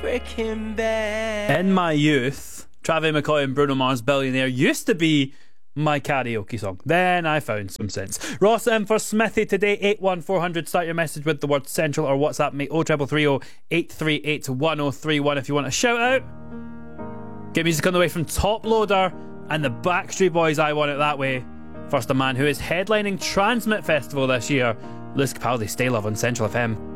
Breaking Bad. In my youth, Travis McCoy and Bruno Mars' Billionaire used to be my karaoke song. Then I found some sense. Ross in for Smithy today. 81400. Start your message with the word central or WhatsApp me 0330 838 1031 if you want a shout out. Get music on the way from Top Loader and the Backstreet Boys. I Want It That Way. First, a man who is headlining Transmit Festival this year. Lewis Capaldi, Stay Love on Central FM.